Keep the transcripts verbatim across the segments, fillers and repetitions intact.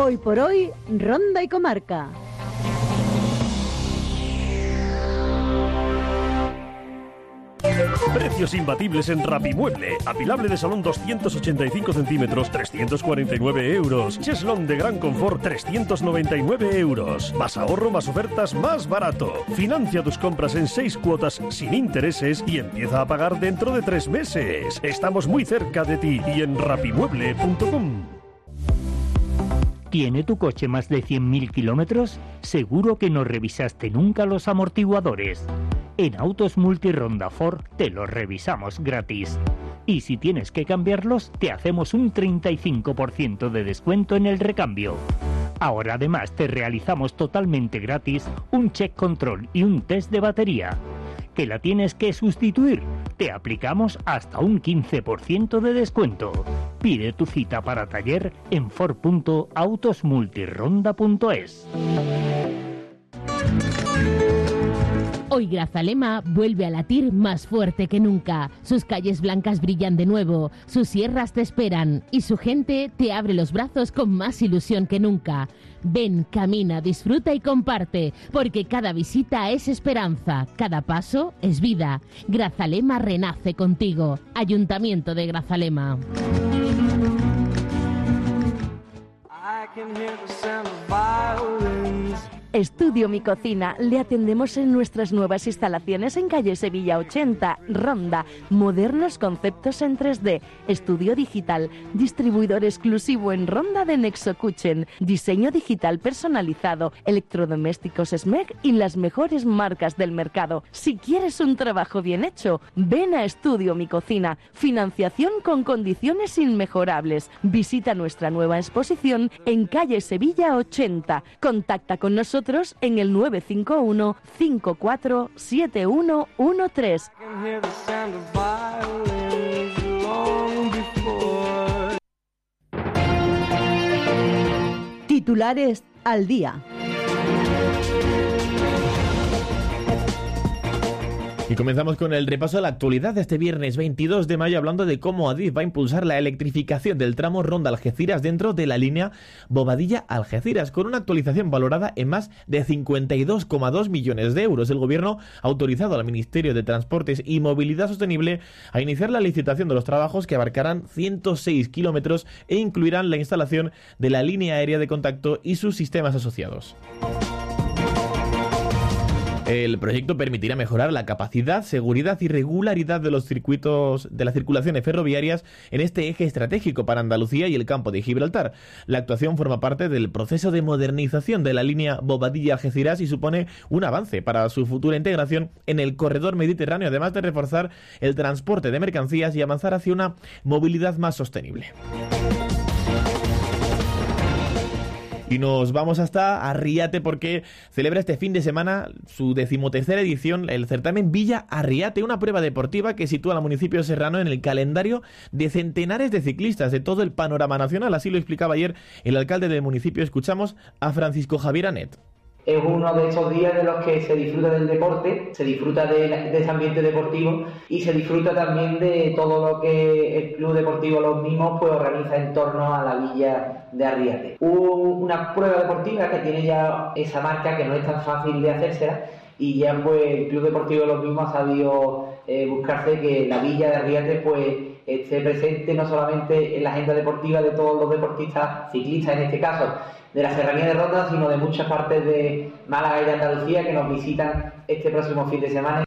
Hoy por hoy, Ronda y Comarca. Precios imbatibles en Rapimueble. Apilable de salón doscientos ochenta y cinco centímetros, trescientos cuarenta y nueve euros. Cheslón de gran confort, trescientos noventa y nueve euros. Más ahorro, más ofertas, más barato. Financia tus compras en seis cuotas sin intereses y empieza a pagar dentro de tres meses. Estamos muy cerca de ti y en rapimueble punto com. ¿Tiene tu coche más de cien mil kilómetros? Seguro que no revisaste nunca los amortiguadores. En Autos Multironda Ford te los revisamos gratis. Y si tienes que cambiarlos, te hacemos un treinta y cinco por ciento de descuento en el recambio. Ahora además te realizamos totalmente gratis un check control y un test de batería. ¿Que la tienes que sustituir? Te aplicamos hasta un quince por ciento de descuento. Pide tu cita para taller en ford punto autos multironda punto es. Hoy Grazalema vuelve a latir más fuerte que nunca. Sus calles blancas brillan de nuevo, sus sierras te esperan y su gente te abre los brazos con más ilusión que nunca. Ven, camina, disfruta y comparte, porque cada visita es esperanza, cada paso es vida. Grazalema renace contigo. Ayuntamiento de Grazalema. Estudio Mi Cocina. Le atendemos en nuestras nuevas instalaciones en calle Sevilla ochenta, Ronda. Modernos conceptos en tres D. Estudio digital. Distribuidor exclusivo en Ronda de Nexo Kitchen. Diseño digital personalizado. Electrodomésticos S M E C y las mejores marcas del mercado. Si quieres un trabajo bien hecho, ven a Estudio Mi Cocina. Financiación con condiciones inmejorables. Visita nuestra nueva exposición en calle Sevilla ochenta. Contacta con nosotros en el nueve cinco uno, cinco cuatro siete uno uno tres. Titulares al día. Y comenzamos con el repaso de la actualidad de este viernes veintidós de mayo, hablando de cómo Adif va a impulsar la electrificación del tramo Ronda-Algeciras dentro de la línea Bobadilla-Algeciras, con una actualización valorada en más de cincuenta y dos coma dos millones de euros. El Gobierno ha autorizado al Ministerio de Transportes y Movilidad Sostenible a iniciar la licitación de los trabajos que abarcarán ciento seis kilómetros e incluirán la instalación de la línea aérea de contacto y sus sistemas asociados. El proyecto permitirá mejorar la capacidad, seguridad y regularidad de los circuitos de las circulaciones ferroviarias en este eje estratégico para Andalucía y el campo de Gibraltar. La actuación forma parte del proceso de modernización de la línea Bobadilla-Algeciras y supone un avance para su futura integración en el corredor mediterráneo, además de reforzar el transporte de mercancías y avanzar hacia una movilidad más sostenible. Y nos vamos hasta Arriate porque celebra este fin de semana su decimotercera edición el certamen Villa Arriate, una prueba deportiva que sitúa al municipio serrano en el calendario de centenares de ciclistas de todo el panorama nacional. Así lo explicaba ayer el alcalde del municipio. Escuchamos a Francisco Javier Anet. Es uno de esos días de los que se disfruta del deporte, se disfruta de, de ese ambiente deportivo y se disfruta también de todo lo que el Club Deportivo Los Mimos pues organiza en torno a la Villa de Arriate. Una prueba deportiva que tiene ya esa marca que no es tan fácil de hacérsela y ya pues el Club Deportivo Los Mimos ha sabido eh, buscarse que la Villa de Arriate pues esté presente no solamente en la agenda deportiva de todos los deportistas, ciclistas en este caso, de la Serranía de Ronda, sino de muchas partes de Málaga y de Andalucía que nos visitan este próximo fin de semana.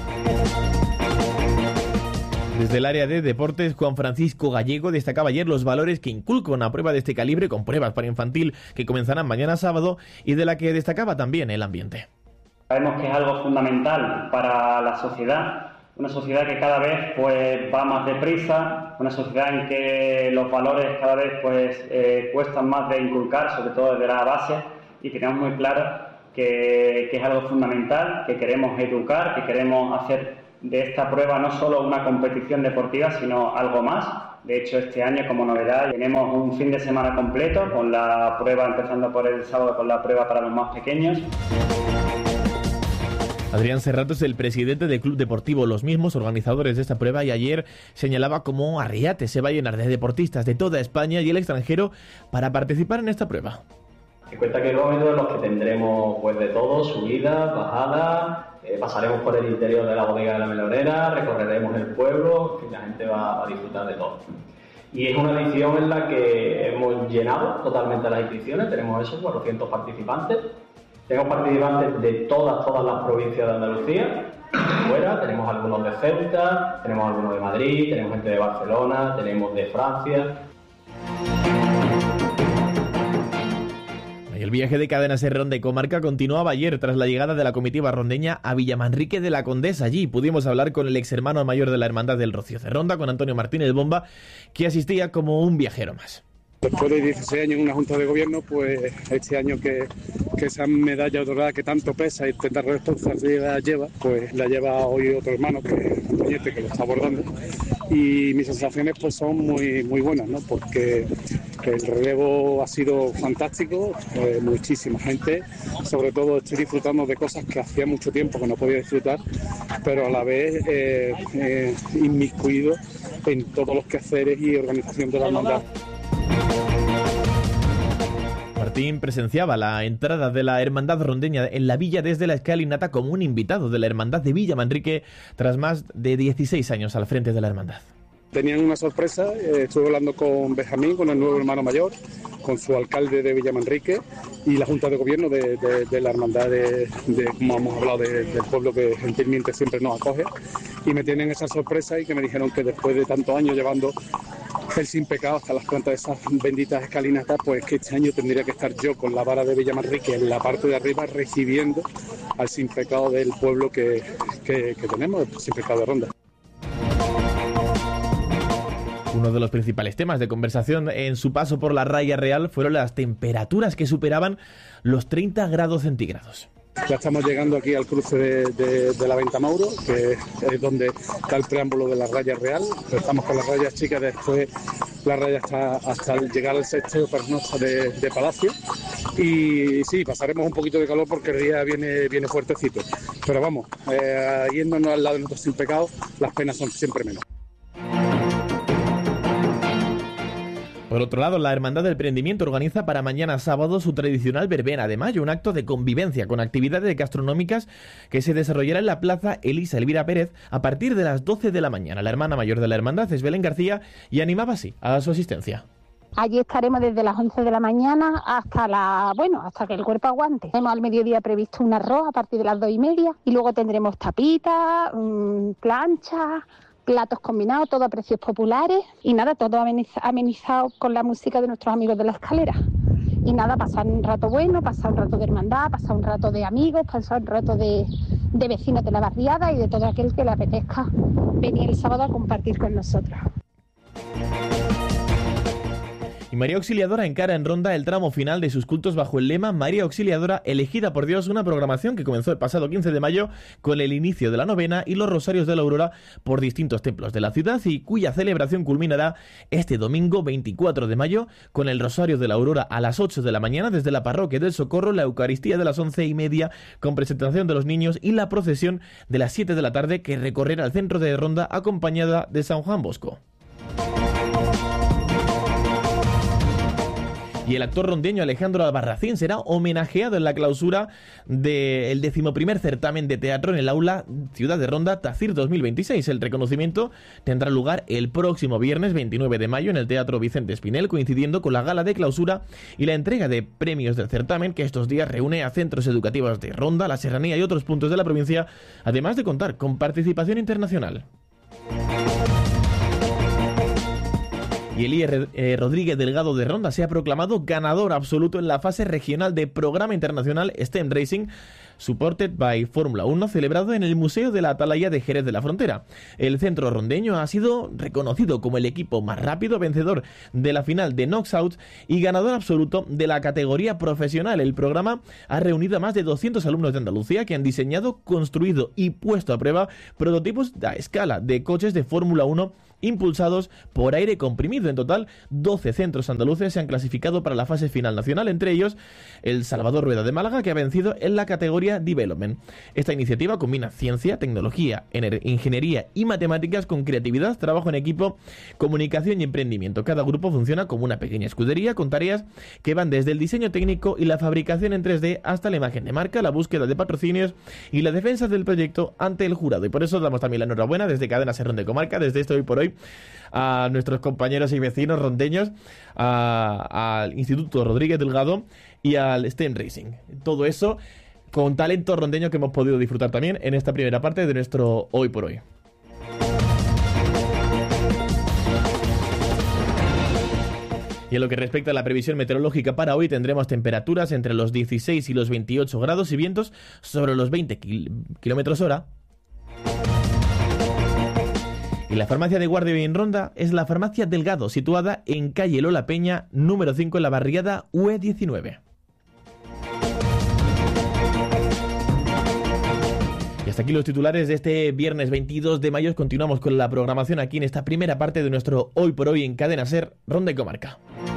Desde el área de deportes, Juan Francisco Gallego destacaba ayer los valores que inculca una prueba de este calibre, con pruebas para infantil que comenzarán mañana sábado, y de la que destacaba también el ambiente. Sabemos que es algo fundamental para la sociedad, una sociedad que cada vez pues va más deprisa, una sociedad en que los valores cada vez pues eh, cuestan más de inculcar, sobre todo desde la base, y tenemos muy claro que, que es algo fundamental, que queremos educar, que queremos hacer de esta prueba no solo una competición deportiva, sino algo más. De hecho, este año, como novedad, tenemos un fin de semana completo con la prueba, empezando por el sábado con la prueba para los más pequeños. Adrián Serrato es el presidente del Club Deportivo Los Mismos, organizadores de esta prueba, y ayer señalaba cómo Arriate se va a llenar de deportistas de toda España y el extranjero para participar en esta prueba. cincuenta kilómetros en los que tendremos pues de todo, subidas, bajadas, eh, pasaremos por el interior de la bodega de la melonera, recorreremos el pueblo, y la gente va a disfrutar de todo. Y es una edición en la que hemos llenado totalmente las inscripciones, tenemos esos cuatrocientos participantes. Tenemos participantes de todas, todas las provincias de Andalucía, fuera, tenemos algunos de Ceuta, tenemos algunos de Madrid, tenemos gente de Barcelona, tenemos de Francia. El viaje de Cadena Ser Ronda y Comarca continuaba ayer tras la llegada de la comitiva rondeña a Villamanrique de la Condesa. Allí pudimos hablar con el ex hermano mayor de la Hermandad del Rocío de Ronda, con Antonio Martínez Bomba, que asistía como un viajero más. Después de dieciséis años en una junta de gobierno, pues este año que, que esa medalla dorada que tanto pesa y tanta responsabilidad lleva, pues la lleva hoy otro hermano, que es Antoñete, que lo está abordando. Y mis sensaciones pues son muy, muy buenas, ¿no? Porque el relevo ha sido fantástico, eh, muchísima gente, sobre todo estoy disfrutando de cosas que hacía mucho tiempo que no podía disfrutar, pero a la vez eh, eh, inmiscuido en todos los quehaceres y organización de la hermandad. Martín presenciaba la entrada de la Hermandad Rondeña en la villa desde la escalinata como un invitado de la Hermandad de Villamanrique tras más de dieciséis años al frente de la Hermandad. Tenían una sorpresa, eh, estuve hablando con Benjamín, con el nuevo hermano mayor, con su alcalde de Villamanrique y la Junta de Gobierno de, de, de la Hermandad, de, de, como hemos hablado, de, del pueblo que gentilmente siempre nos acoge. Y me tienen esa sorpresa y que me dijeron que después de tantos años llevando el sin pecado hasta las plantas de esas benditas escalinatas, pues que este año tendría que estar yo con la vara de Villamanrique en la parte de arriba recibiendo al sin pecado del pueblo que, que, que tenemos, el sin pecado de Ronda. Uno de los principales temas de conversación en su paso por la Raya Real fueron las temperaturas que superaban los treinta grados centígrados. Ya estamos llegando aquí al cruce de, de, de la Venta Mauro, que es donde está el preámbulo de la Raya Real. Estamos con las rayas chicas, después la raya está hasta llegar al sexteo pernosa de, de Palacio. Y sí, pasaremos un poquito de calor porque el día viene, viene fuertecito. Pero vamos, eh, yéndonos al lado de nosotros sin pecado, las penas son siempre menos. Por otro lado, la Hermandad del Prendimiento organiza para mañana sábado su tradicional verbena de mayo, un acto de convivencia con actividades gastronómicas que se desarrollará en la Plaza Elisa Elvira Pérez a partir de las doce de la mañana. La hermana mayor de la Hermandad es Belén García y animaba así a su asistencia. Allí estaremos desde las once de la mañana hasta la bueno hasta que el cuerpo aguante. Tenemos al mediodía previsto un arroz a partir de las dos y media y luego tendremos tapitas, mmm, planchas, platos combinados, todo a precios populares y nada, todo amenizado con la música de nuestros amigos de la escalera. Y nada, pasar un rato bueno, pasar un rato de hermandad, pasar un rato de amigos, pasar un rato de, de vecinos de la barriada y de todo aquel que le apetezca venir el sábado a compartir con nosotros. Y María Auxiliadora encara en Ronda el tramo final de sus cultos bajo el lema María Auxiliadora, elegida por Dios, una programación que comenzó el pasado quince de mayo con el inicio de la novena y los rosarios de la aurora por distintos templos de la ciudad y cuya celebración culminará este domingo veinticuatro de mayo con el rosario de la aurora a las ocho de la mañana desde la parroquia del Socorro, la Eucaristía de las once y media con presentación de los niños y la procesión de las siete de la tarde que recorrerá el centro de Ronda acompañada de San Juan Bosco. Y el actor rondeño Alejandro Albarracín será homenajeado en la clausura del decimoprimer certamen de teatro en el aula Ciudad de Ronda Tacir dos mil veintiséis. El reconocimiento tendrá lugar el próximo viernes veintinueve de mayo en el Teatro Vicente Espinel, coincidiendo con la gala de clausura y la entrega de premios del certamen que estos días reúne a centros educativos de Ronda, la Serranía y otros puntos de la provincia, además de contar con participación internacional. Y Elías eh, Rodríguez Delgado de Ronda se ha proclamado ganador absoluto en la fase regional de Programa Internacional STEM Racing Supported by Fórmula uno, celebrado en el Museo de la Atalaya de Jerez de la Frontera. El centro rondeño ha sido reconocido como el equipo más rápido, vencedor de la final de Knocks Out y ganador absoluto de la categoría profesional. El programa ha reunido a más de doscientos alumnos de Andalucía que han diseñado, construido y puesto a prueba prototipos a escala de coches de Fórmula uno impulsados por aire comprimido. En total, doce centros andaluces se han clasificado para la fase final nacional, entre ellos el Salvador Rueda de Málaga, que ha vencido en la categoría Columbia Development. Esta iniciativa combina ciencia, tecnología, ingeniería y matemáticas con creatividad, trabajo en equipo, comunicación y emprendimiento. Cada grupo funciona como una pequeña escudería con tareas que van desde el diseño técnico y la fabricación en tres D hasta la imagen de marca, la búsqueda de patrocinios y la defensa del proyecto ante el jurado. Y por eso damos también la enhorabuena desde Cadena Ser Ronda y Comarca, desde este Hoy por Hoy, a nuestros compañeros y vecinos rondeños, al Instituto Rodríguez Delgado y al STEM Racing. Todo eso con talento rondeño que hemos podido disfrutar también en esta primera parte de nuestro Hoy por Hoy. Y en lo que respecta a la previsión meteorológica para hoy, tendremos temperaturas entre los dieciséis y los veintiocho grados y vientos sobre los veinte kilómetros hora. Y la farmacia de Guardia en Ronda es la farmacia Delgado, situada en calle Lola Peña, número cinco, en la barriada U E diecinueve. Y hasta aquí los titulares de este viernes veintidós de mayo. Continuamos con la programación aquí en esta primera parte de nuestro Hoy por Hoy en Cadena Ser Ronda y Comarca.